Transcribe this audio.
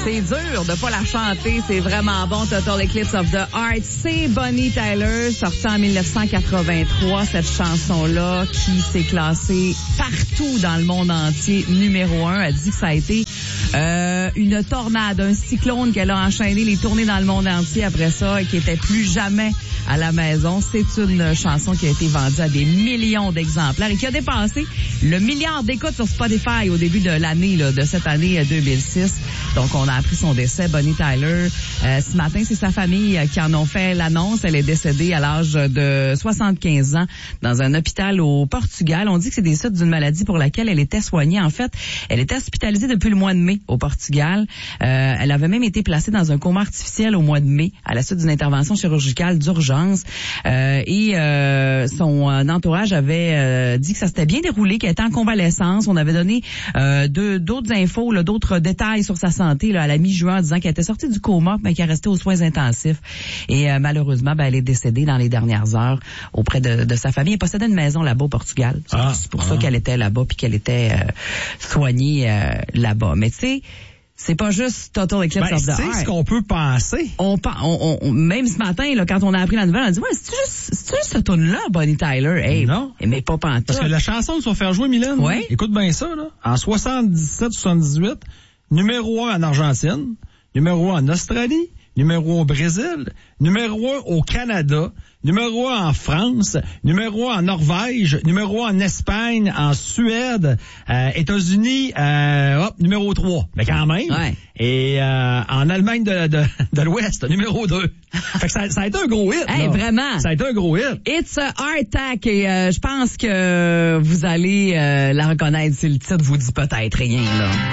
C'est dur de pas la chanter, c'est vraiment bon. Total Eclipse of the Heart, c'est Bonnie Tyler, sortie en 1983, cette chanson-là qui s'est classée partout dans le monde entier, numéro 1. Elle dit que ça a été une tornade, un cyclone qu'elle a enchaîné les tournées dans le monde entier après ça et qui était plus jamais à la maison. C'est une chanson qui a été vendue à des millions d'exemplaires et qui a dépassé le milliard d'écoutes sur Spotify au début de l'année, là, de cette année 2006. Donc, on a appris son décès, Bonnie Tyler. Ce matin, c'est sa famille qui en ont fait l'annonce. Elle est décédée à l'âge de 75 ans dans un hôpital au Portugal. On dit que c'est des suites d'une maladie pour laquelle elle était soignée. En fait, elle était hospitalisée depuis le mois de mai au Portugal. Elle avait même été placée dans un coma artificiel au mois de mai à la suite d'une intervention chirurgicale d'urgence. Son entourage avait dit que ça s'était bien déroulé, qu'elle était en convalescence. On avait donné d'autres infos, là, d'autres détails sur sa santé là, à la mi-juin en disant qu'elle était sortie du coma mais qu'elle restait aux soins intensifs. Et malheureusement, elle est décédée dans les dernières heures auprès de sa famille. Elle possédait une maison là-bas au Portugal. C'est pour ça qu'elle était là-bas puis qu'elle était soignée là-bas. Mais tu sais, c'est pas juste Total Eclipse of the Heart. C'est ce qu'on peut penser. Même ce matin, là, quand on a appris la nouvelle, on a dit, ouais, c'est juste ce tune-là, Bonnie Tyler? Hey, non. Mais pas pantoute. Parce que la chanson qu'ils vont faire jouer, Mylène, ouais. Écoute bien ça, là. En 77-78, numéro 1 en Argentine, numéro 1 en Australie, numéro 1 au Brésil, numéro 1 au Canada, numéro 1 en France, numéro 1 en Norvège, numéro 1 en Espagne, en Suède, États-Unis, numéro 3. Mais quand même. Ouais. Et en Allemagne de l'Ouest, numéro 2. Fait que ça a été un gros hit. Hey, vraiment. Ça a été un gros hit. It's a Heart Attack et je pense que vous allez la reconnaître si le titre vous dit peut-être rien, là.